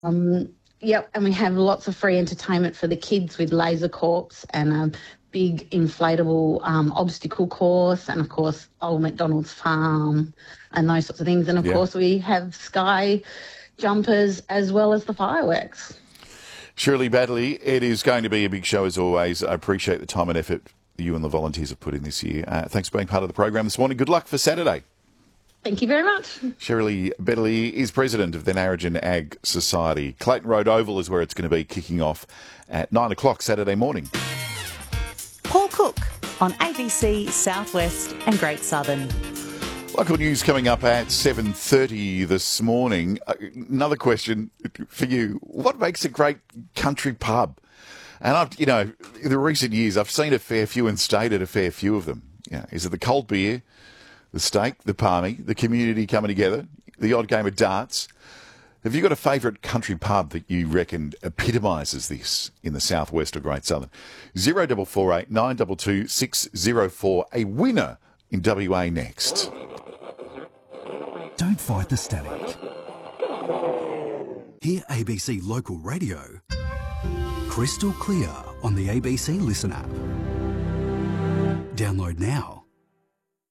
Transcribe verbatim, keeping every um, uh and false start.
Um, yep, and we have lots of free entertainment for the kids with laser corps and a big inflatable um, obstacle course, and of course Old McDonald's Farm and those sorts of things. And of Yeah. course we have sky jumpers as well as the fireworks. Shirley Baddeley, it is going to be a big show as always. I appreciate the time and effort you and the volunteers have put in this year. Uh, thanks for being part of the program this morning. Good luck for Saturday. Thank you very much. Shirley Baddeley is president of the Narrogin Ag Society. Clayton Road Oval is where it's going to be, kicking off at nine o'clock Saturday morning. Paul Cook on A B C Southwest and Great Southern. Local news coming up at seven thirty this morning. Uh, another question for you. What makes a great country pub? And, I've, you know, in the recent years, I've seen a fair few and stayed at a fair few of them. You know, is it the cold beer, the steak, the palmy, the community coming together, the odd game of darts? Have you got a favourite country pub that you reckon epitomises this in the southwest or Great Southern? zero four four eight nine two two six zero four. A winner in W A next. Don't fight the static. Hear A B C Local Radio crystal clear on the A B C Listen app. Download now.